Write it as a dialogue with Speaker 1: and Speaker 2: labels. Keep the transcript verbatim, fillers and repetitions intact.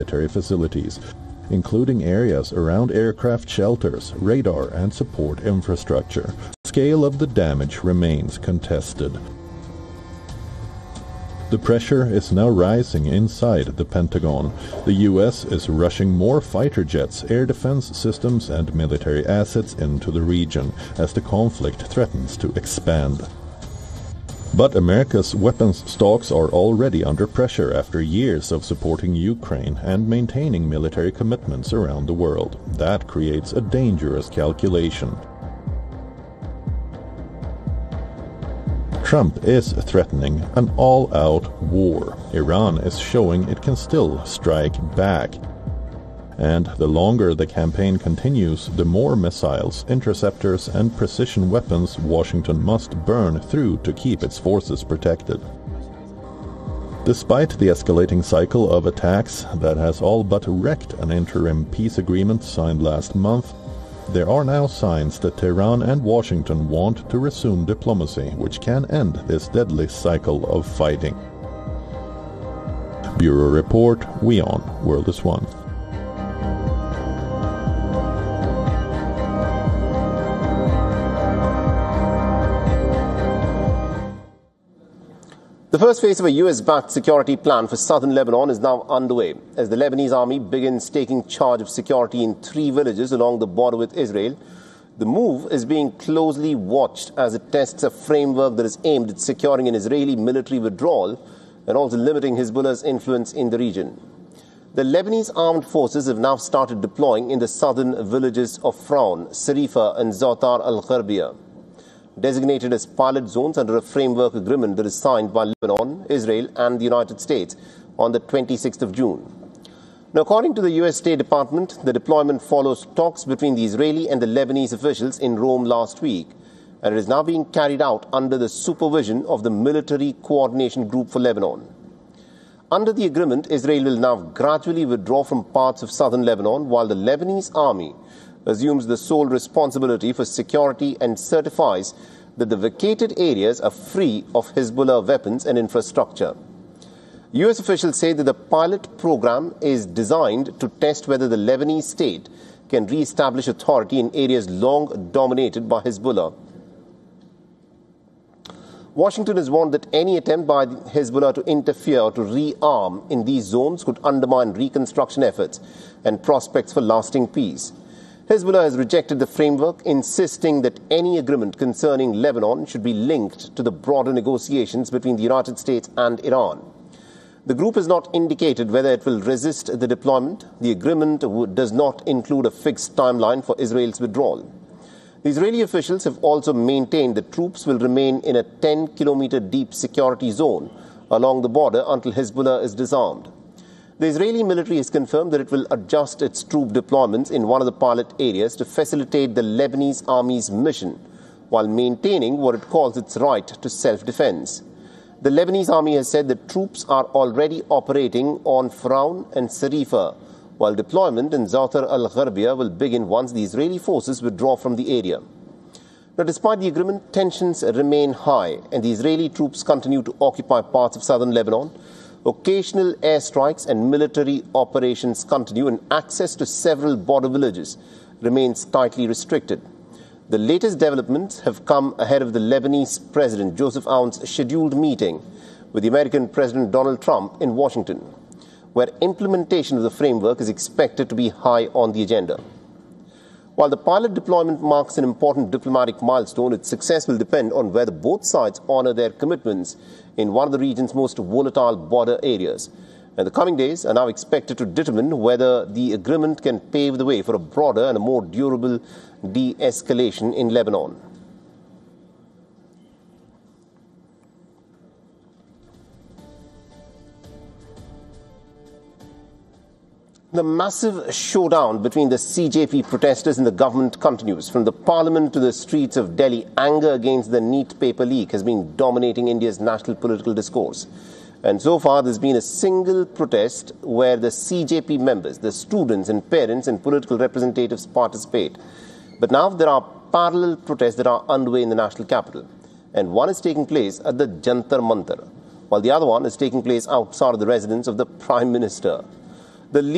Speaker 1: military facilities, including areas around aircraft shelters, radar and support infrastructure. The scale of the damage remains contested. The pressure is now rising inside the Pentagon. The U S is rushing more fighter jets, air defense systems and military assets into the region as the conflict threatens to expand. But America's weapons stocks are already under pressure after years of supporting Ukraine and maintaining military commitments around the world. That creates a dangerous calculation. Trump is threatening an all-out war. Iran is showing it can still strike back. And the longer the campaign continues, the more missiles, interceptors and precision weapons Washington must burn through to keep its forces protected. Despite the escalating cycle of attacks that has all but wrecked an interim peace agreement signed last month, there are now signs that Tehran and Washington want to resume diplomacy, which can end this deadly cycle of fighting. Bureau Report, WION, World is One.
Speaker 2: The first phase of a U S-backed security plan for southern Lebanon is now underway as the Lebanese army begins taking charge of security in three villages along the border with Israel. The move is being closely watched as it tests a framework that is aimed at securing an Israeli military withdrawal and also limiting Hezbollah's influence in the region. The Lebanese armed forces have now started deploying in the southern villages of Fraun, Sarifa and Zotar al-Gharbia, designated as pilot zones under a framework agreement that is signed by Lebanon, Israel and the United States on the twenty-sixth of June. Now, according to the U S State Department, the deployment follows talks between the Israeli and the Lebanese officials in Rome last week, and it is now being carried out under the supervision of the Military Coordination Group for Lebanon. Under the agreement, Israel will now gradually withdraw from parts of southern Lebanon, while the Lebanese army assumes the sole responsibility for security and certifies that the vacated areas are free of Hezbollah weapons and infrastructure. U S officials say that the pilot program is designed to test whether the Lebanese state can re-establish authority in areas long dominated by Hezbollah. Washington has warned that any attempt by Hezbollah to interfere or to rearm in these zones could undermine reconstruction efforts and prospects for lasting peace. Hezbollah has rejected the framework, insisting that any agreement concerning Lebanon should be linked to the broader negotiations between the United States and Iran. The group has not indicated whether it will resist the deployment. The agreement does not include a fixed timeline for Israel's withdrawal. The Israeli officials have also maintained that troops will remain in a ten kilometer deep security zone along the border until Hezbollah is disarmed. The Israeli military has confirmed that it will adjust its troop deployments in one of the pilot areas to facilitate the Lebanese army's mission, while maintaining what it calls its right to self-defense. The Lebanese army has said that troops are already operating on Fraun and Sarifa, while deployment in Zotar al-Gharbia will begin once the Israeli forces withdraw from the area. Now, despite the agreement, tensions remain high, and the Israeli troops continue to occupy parts of southern Lebanon. Occasional airstrikes and military operations continue, and access to several border villages remains tightly restricted. The latest developments have come ahead of the Lebanese President Joseph Aoun's scheduled meeting with the American President Donald Trump in Washington, where implementation of the framework is expected to be high on the agenda. While the pilot deployment marks an important diplomatic milestone, its success will depend on whether both sides honor their commitments in one of the region's most volatile border areas. And the coming days are now expected to determine whether the agreement can pave the way for a broader and a more durable de-escalation in Lebanon. The massive showdown between the C J P protesters and the government continues. From the parliament to the streets of Delhi, anger against the NEET paper leak has been dominating India's national political discourse. And so far, there's been a single protest where the C J P members, the students and parents and political representatives participate. But now there are parallel protests that are underway in the national capital. And one is taking place at the Jantar Mantar, while the other one is taking place outside of the residence of the Prime Minister. The